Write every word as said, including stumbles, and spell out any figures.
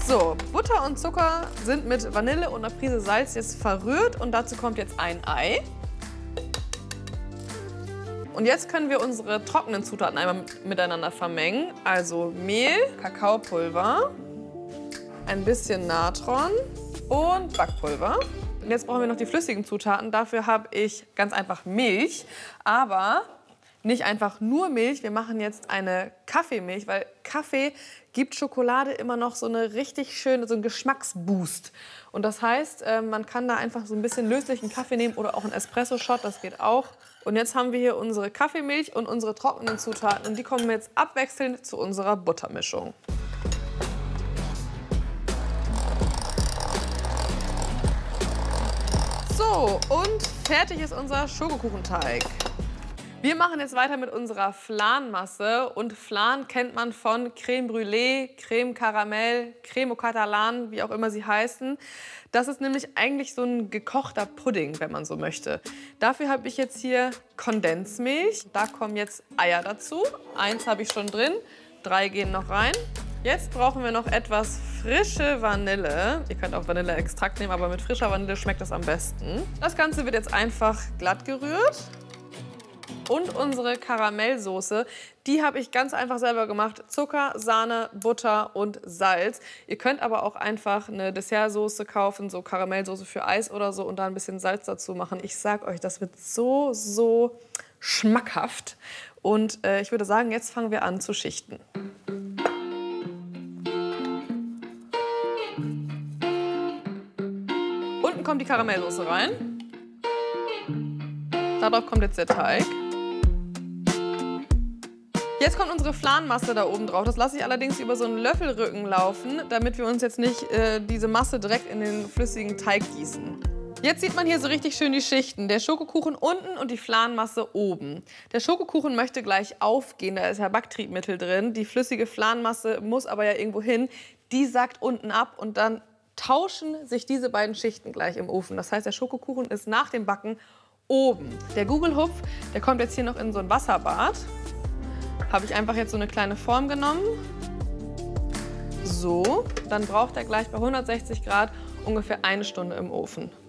So, Butter und Zucker sind mit Vanille und einer Prise Salz jetzt verrührt und dazu kommt jetzt ein Ei. Und jetzt können wir unsere trockenen Zutaten einmal miteinander vermengen. Also Mehl, Kakaopulver, ein bisschen Natron und Backpulver. Und jetzt brauchen wir noch die flüssigen Zutaten. Dafür habe ich ganz einfach Milch, aber nicht einfach nur Milch. Wir machen jetzt eine Kaffeemilch, weil Kaffee gibt Schokolade immer noch so eine richtig schöne, so einen Geschmacksboost. Und das heißt, man kann da einfach so ein bisschen löslichen Kaffee nehmen oder auch einen Espresso-Shot, das geht auch. Und jetzt haben wir hier unsere Kaffeemilch und unsere trockenen Zutaten und die kommen jetzt abwechselnd zu unserer Buttermischung. So, und fertig ist unser Schokokuchenteig. Wir machen jetzt weiter mit unserer Flanmasse und Flan kennt man von Crème Brûlée, Crème Caramel, Crème au Catalan, wie auch immer sie heißen. Das ist nämlich eigentlich so ein gekochter Pudding, wenn man so möchte. Dafür habe ich jetzt hier Kondensmilch. Da kommen jetzt Eier dazu. Eins habe ich schon drin, drei gehen noch rein. Jetzt brauchen wir noch etwas frische Vanille. Ihr könnt auch Vanilleextrakt nehmen, aber mit frischer Vanille schmeckt das am besten. Das Ganze wird jetzt einfach glatt gerührt. Und unsere Karamellsoße, die habe ich ganz einfach selber gemacht. Zucker, Sahne, Butter und Salz. Ihr könnt aber auch einfach eine Dessertsoße kaufen, so Karamellsoße für Eis oder so und da ein bisschen Salz dazu machen. Ich sag euch, das wird so, so schmackhaft. Und äh, ich würde sagen, jetzt fangen wir an zu schichten. Unten kommt die Karamellsoße rein. Darauf kommt jetzt der Teig. Jetzt kommt unsere Flanmasse da oben drauf. Das lasse ich allerdings über so einen Löffelrücken laufen, damit wir uns jetzt nicht äh, diese Masse direkt in den flüssigen Teig gießen. Jetzt sieht man hier so richtig schön die Schichten. Der Schokokuchen unten und die Flanmasse oben. Der Schokokuchen möchte gleich aufgehen, da ist ja Backtriebmittel drin. Die flüssige Flanmasse muss aber ja irgendwo hin. Die sackt unten ab und dann tauschen sich diese beiden Schichten gleich im Ofen. Das heißt, der Schokokuchen ist nach dem Backen oben. Der Gugelhupf, der kommt jetzt hier noch in so ein Wasserbad. Habe ich einfach jetzt so eine kleine Form genommen. So, dann braucht er gleich bei hundertsechzig Grad ungefähr eine Stunde im Ofen.